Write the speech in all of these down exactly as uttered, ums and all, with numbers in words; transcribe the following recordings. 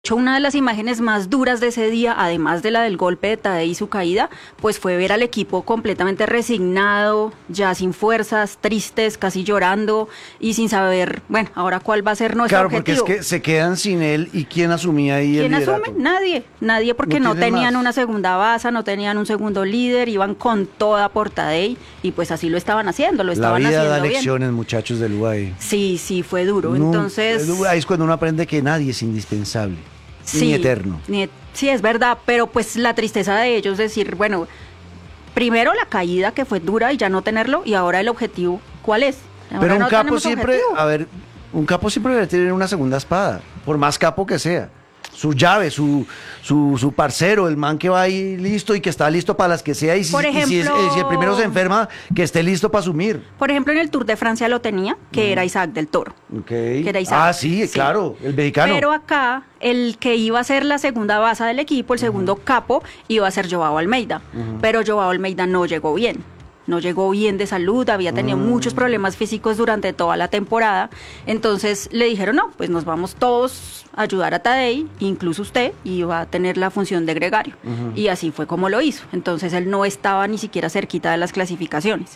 hecho, una de las imágenes más duras de ese día, además de la del golpe de Tadej y su caída, pues fue ver al equipo completamente resignado, ya sin fuerzas, tristes, casi llorando y sin saber, bueno, ahora cuál va a ser nuestro claro, objetivo. Claro, porque es que se quedan sin él y ¿quién asumía ahí el ¿Quién liderato? asume? Nadie, nadie porque no, no tenían más. una segunda base, no tenían un segundo líder, iban con toda por Tadej y pues así lo estaban haciendo, lo estaban La vida haciendo da bien. lecciones, muchachos del U A E. Sí, sí, fue duro, No, entonces... ahí es cuando uno aprende que nadie es indispensable. Sí, ni eterno. Ni, sí, es verdad, pero pues la tristeza de ellos decir, bueno, primero la caída que fue dura y ya no tenerlo, y ahora el objetivo, ¿cuál es? Ahora Pero un no capo tenemos siempre, objetivo. a ver, un capo siempre debe tener una segunda espada, por más capo que sea. Su llave, su, su, su parcero, el man que va ahí listo y que está listo para las que sea. Y si, Por y si, es- ejemplo- eh, si el primero se enferma, que esté listo para asumir. Por ejemplo, en el Tour de Francia lo tenía, que era Isaac del Toro. Okay. era Isaac. Ah, sí, Sí. claro, el mexicano. Pero acá, el que iba a ser la segunda base del equipo, el segundo capo, iba a ser Joao Almeida. Pero Joao Almeida no llegó bien. No llegó bien de salud, había tenido Mm. muchos problemas físicos durante toda la temporada. Entonces le dijeron, no, pues nos vamos todos a ayudar a Tadej, incluso usted, y va a tener la función de gregario. Y así fue como lo hizo. Entonces él no estaba ni siquiera cerquita de las clasificaciones.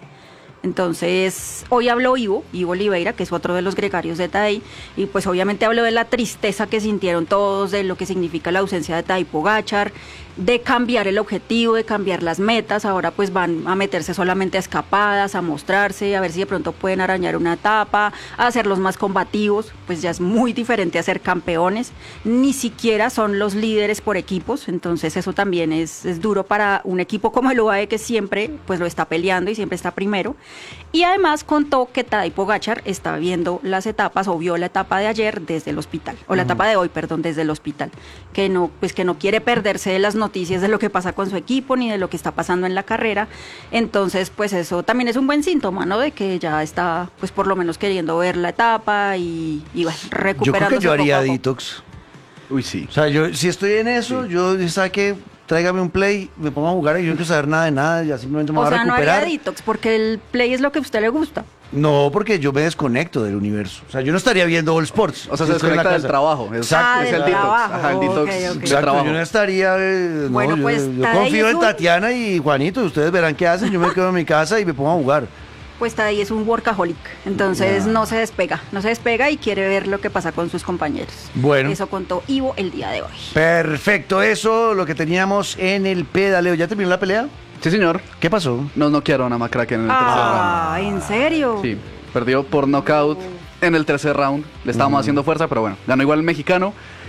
Entonces, hoy habló Ivo, Ivo Oliveira, que es otro de los gregarios de Tadej, y pues obviamente habló de la tristeza que sintieron todos, de lo que significa la ausencia de Tadej Pogačar, de cambiar el objetivo, de cambiar las metas. Ahora pues van a meterse solamente a escapadas, a mostrarse, a ver si de pronto pueden arañar una etapa, a hacerlos más combativos. Pues ya es muy diferente a ser campeones, ni siquiera son los líderes por equipos, entonces eso también es, es duro para un equipo como el U A E, que siempre pues lo está peleando y siempre está primero. Y además contó que Tadej Pogačar está viendo las etapas, o vio la etapa de ayer desde el hospital, o la Ujú. etapa de hoy, perdón, desde el hospital, que no, pues que no quiere perderse de las noticias de lo que pasa con su equipo, ni de lo que está pasando en la carrera. Entonces, pues eso también es un buen síntoma, ¿no? De que ya está, pues por lo menos queriendo ver la etapa y, y bueno, Yo creo recuperándose que yo haría poco a poco. detox. Uy, sí. O sea, yo si estoy en eso, Sí. yo, ¿sabe qué? Tráigame un play, me pongo a jugar y yo no quiero saber nada de nada, ya simplemente me O voy sea, a no recuperar. haría detox, porque el play es lo que a usted le gusta. No, porque yo me desconecto del universo. O sea, yo no estaría viendo All Sports. O sea, si se estoy en la desconecta del casa. trabajo. Es, Exacto. Ah, es del el detox. trabajo. Ajá, el Ok, detox ok. de Exacto, trabajo. yo no estaría. eh, no, Bueno, yo, pues, yo Tadej confío es en un- Tatiana y Juanito. Ustedes verán qué hacen. Yo me quedo en mi casa y me pongo a jugar. Pues Tadej es un workaholic, entonces Ya. no se despega, no se despega y quiere ver lo que pasa con sus compañeros. Bueno. Eso contó Ivo el día de hoy. Perfecto, eso lo que teníamos en el pedaleo. ¿Ya terminó la pelea? Sí, señor. ¿Qué pasó? Nos noquearon a McCracken en el tercer round. Ah, ¿en serio? Sí, perdió por knockout en el tercer round. Le estábamos haciendo fuerza, pero bueno, ganó igual el mexicano.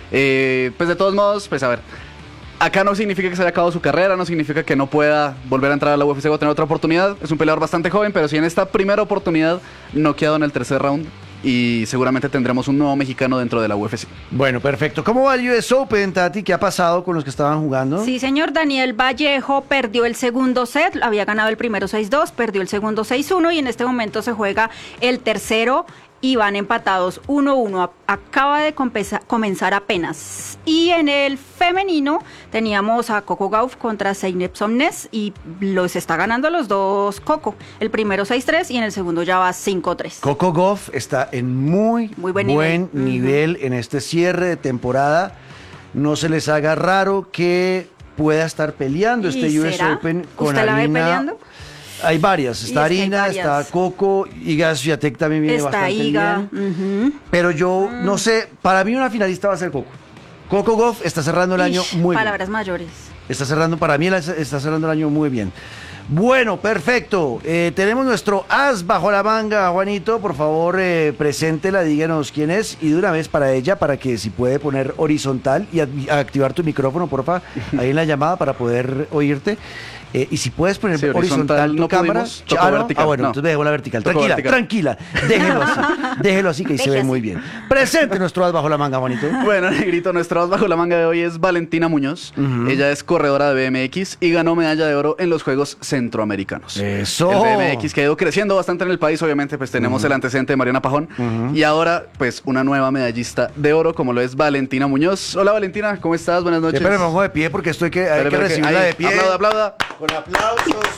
Eh, pues de todos modos, pues a ver, acá no significa que se haya acabado su carrera, no significa que no pueda volver a entrar a la U F C o tener otra oportunidad. Es un peleador bastante joven, pero sí en esta primera oportunidad noqueado en el tercer round. Y seguramente tendremos un nuevo mexicano dentro de la U F C. Bueno, perfecto. ¿Cómo va el U S Open, Tati? ¿Qué ha pasado con los que estaban jugando? Sí, señor. Daniel Vallejo perdió el segundo set, había ganado el primero seis dos, perdió el segundo seis uno y en este momento se juega el tercero y van empatados uno uno. A- Acaba de compesa- comenzar apenas. Y en el femenino teníamos a Coco Gauff contra Zeynep Somnes y los está ganando los dos Coco. El primero seis tres y en el segundo ya va cinco tres. Coco Gauff está en muy, Muy buen nivel. nivel en este cierre de temporada. No se les haga raro que pueda estar peleando este ¿Y U S será? Open con ¿Usted la ve Arina. peleando? Hay varias. Y Está es que hay Arina, varias. está Coco, Iga Swiatek también viene Está bastante Iga. bien. ujú. Pero yo Mm. no sé, para mí una finalista va a ser Coco. Coco Gauff está cerrando el año Ish, muy bien. palabras mayores. Está cerrando, para mí la- está cerrando el año muy bien. Bueno, perfecto. Eh, tenemos nuestro as bajo la manga, Juanito. Por favor, eh, preséntela, díganos quién es. Y de una vez para ella, para que si puede poner horizontal y ad- activar tu micrófono, porfa, ahí en la llamada para poder oírte. Eh, y si puedes poner Sí, horizontal, horizontal tu no cámara. pudimos, tocó Ah, ¿no? vertical, Ah, bueno, no. entonces dejemos la vertical. Tocó Tranquila, vertical. tranquila. Déjelo así. Déjelo así, que ahí se ve Déjese. muy bien. Presente nuestro as bajo la manga, Juanito. Bueno, negrito, nuestra voz bajo la manga de hoy es Valentina Muñoz. Ujú. Ella es corredora de B M X y ganó medalla de oro en los Juegos Centroamericanos. Eso. El B M X que ha ido creciendo bastante en el país, obviamente, pues tenemos el antecedente de Mariana Pajón. Ujú. Y ahora, pues, una nueva medallista de oro, como lo es Valentina Muñoz. Hola, Valentina, ¿cómo estás? Buenas noches. Espera, me pongo de pie porque estoy que, hay Espere, que espere, recibirla ahí, de pie. Aplauda, aplauda. Con aplausos.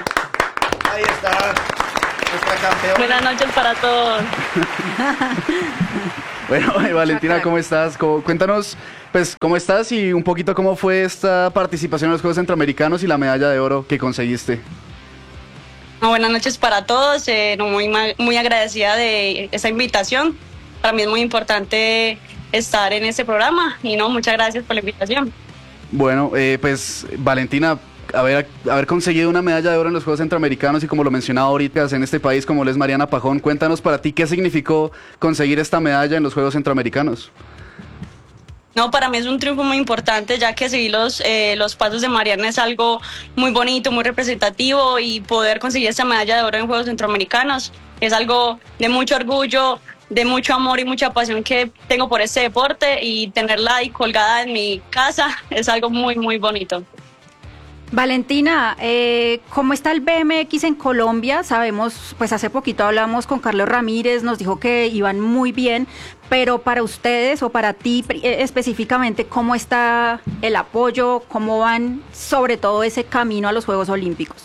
Ahí está nuestra campeona. Buenas noches para todos. Bueno, Valentina, ¿cómo estás? ¿Cómo- cuéntanos, pues, ¿cómo estás y un poquito cómo fue esta participación en los Juegos Centroamericanos y la medalla de oro que conseguiste? No, buenas noches para todos, eh, no, muy, ma- muy agradecida de esta invitación. Para mí es muy importante estar en este programa y no, muchas gracias por la invitación. Bueno, eh, pues, Valentina, haber, haber conseguido una medalla de oro en los Juegos Centroamericanos y como lo mencionaba ahorita en este país como lo es Mariana Pajón, cuéntanos para ti qué significó conseguir esta medalla en los Juegos Centroamericanos. No, para mí es un triunfo muy importante, ya que seguir los, eh, los pasos de Mariana es algo muy bonito, muy representativo, y poder conseguir esta medalla de oro en Juegos Centroamericanos es algo de mucho orgullo, de mucho amor y mucha pasión que tengo por este deporte, y tenerla ahí colgada en mi casa es algo muy, muy bonito. Valentina, eh, ¿cómo está el B M X en Colombia? Sabemos, pues hace poquito hablamos con Carlos Ramírez, nos dijo que iban muy bien, pero para ustedes o para ti eh, específicamente, ¿cómo está el apoyo? ¿Cómo van sobre todo ese camino a los Juegos Olímpicos?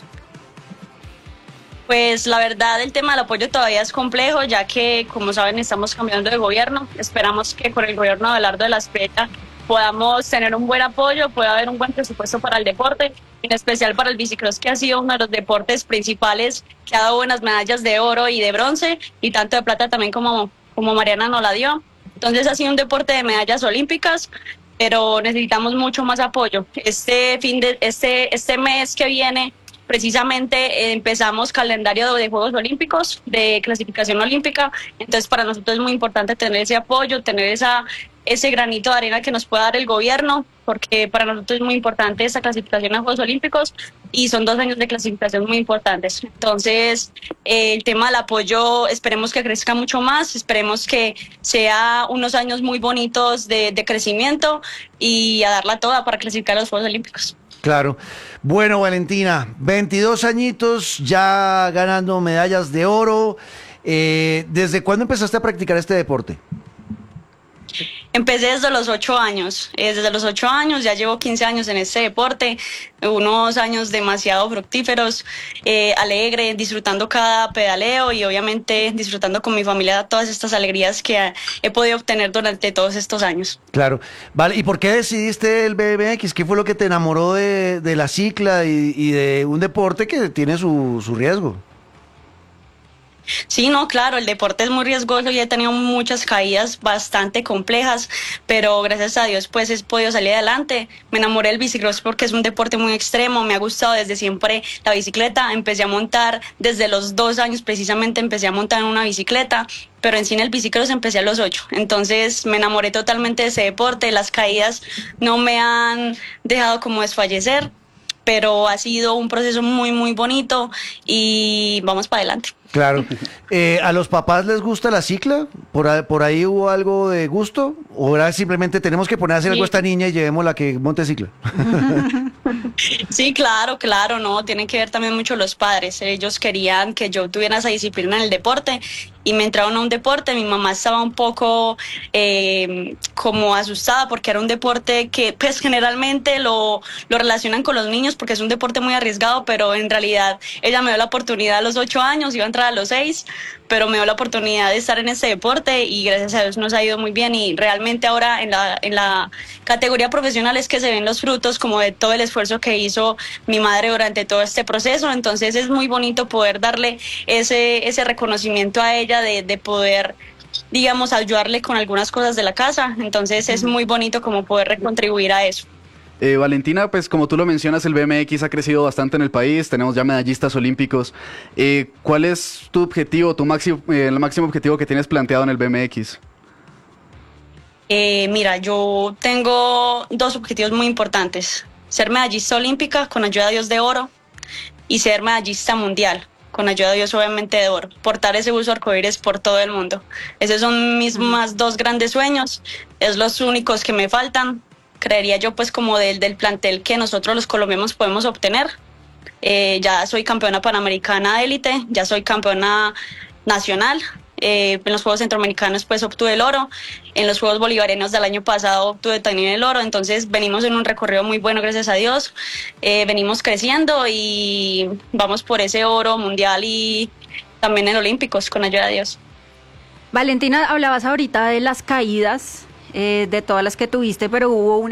Pues la verdad, el tema del apoyo todavía es complejo, ya que, como saben, estamos cambiando de gobierno. Esperamos que con el gobierno de Abelardo de la Espriella podamos tener un buen apoyo, pueda haber un buen presupuesto para el deporte, en especial para el bicicross, que ha sido uno de los deportes principales que ha dado buenas medallas de oro y de bronce, y tanto de plata también como, como Mariana nos la dio. Entonces ha sido un deporte de medallas olímpicas, pero necesitamos mucho más apoyo. Este fin de este este mes que viene, precisamente eh, empezamos calendario de Juegos Olímpicos, de clasificación olímpica. Entonces para nosotros es muy importante tener ese apoyo, tener esa ese granito de arena que nos pueda dar el gobierno, porque para nosotros es muy importante esa clasificación a Juegos Olímpicos, y son dos años de clasificación muy importantes. Entonces, eh, el tema del apoyo, esperemos que crezca mucho más, esperemos que sea unos años muy bonitos de, de crecimiento, y a darla toda para clasificar a los Juegos Olímpicos. Claro. Bueno, Valentina, veintidós añitos ya ganando medallas de oro. Eh, ¿desde cuándo empezaste a practicar este deporte? Empecé desde los ocho años, eh, desde los ocho años, ya llevo quince años en este deporte, unos años demasiado fructíferos, eh, alegre, disfrutando cada pedaleo y obviamente disfrutando con mi familia todas estas alegrías que eh, he podido obtener durante todos estos años. Claro. Vale, ¿y por qué decidiste el B M X? ¿Qué fue lo que te enamoró de, de la cicla y, y de un deporte que tiene su, su riesgo? Sí, no, claro, el deporte es muy riesgoso y he tenido muchas caídas bastante complejas, pero gracias a Dios pues he podido salir adelante. Me enamoré del bicicross porque es un deporte muy extremo, me ha gustado desde siempre la bicicleta. Empecé a montar desde los dos años, precisamente empecé a montar en una bicicleta, pero en sí en el bicicross empecé a los ocho. Entonces me enamoré totalmente de ese deporte, las caídas no me han dejado como desfallecer, pero ha sido un proceso muy, muy bonito y vamos para adelante. Claro. Eh, ¿a los papás les gusta la cicla? ¿Por ahí, por ahí hubo algo de gusto? ¿O ahora simplemente tenemos que poner a hacer algo a esta niña y llevémosla que monte cicla? Sí, claro, claro, no, tienen que ver también mucho los padres. Ellos querían que yo tuviera esa disciplina en el deporte y me entraron a un deporte. Mi mamá estaba un poco eh, como asustada porque era un deporte que pues generalmente lo, lo relacionan con los niños porque es un deporte muy arriesgado, pero en realidad ella me dio la oportunidad a los ocho años, iba a entrar a los seis, pero me dio la oportunidad de estar en ese deporte y gracias a Dios nos ha ido muy bien, y realmente ahora en la, en la categoría profesional es que se ven los frutos como de todo el esfuerzo que hizo mi madre durante todo este proceso. Entonces es muy bonito poder darle ese, ese reconocimiento a ella de, de poder, digamos, ayudarle con algunas cosas de la casa. Entonces es muy bonito como poder contribuir a eso. Eh, Valentina, pues como tú lo mencionas, el B M X ha crecido bastante en el país, tenemos ya medallistas olímpicos. Eh, ¿Cuál es tu objetivo, tu máximo, eh, el máximo objetivo que tienes planteado en el B M X? Eh, mira, yo tengo dos objetivos muy importantes: ser medallista olímpica con ayuda de Dios de oro, y ser medallista mundial con ayuda de Dios obviamente de oro, portar ese buzo arcoíris por todo el mundo. Esos son mis más dos grandes sueños, es los únicos que me faltan, creería yo, pues como del, del plantel que nosotros los colombianos podemos obtener. Eh, ya soy campeona panamericana de élite, ya soy campeona nacional. Eh, en los Juegos Centroamericanos pues obtuve el oro, en los Juegos Bolivarianos del año pasado obtuve también el oro. Entonces venimos en un recorrido muy bueno, gracias a Dios, eh, venimos creciendo y vamos por ese oro mundial y también en Olímpicos con ayuda de Dios. Valentina, hablabas ahorita de las caídas, eh, de todas las que tuviste, pero hubo una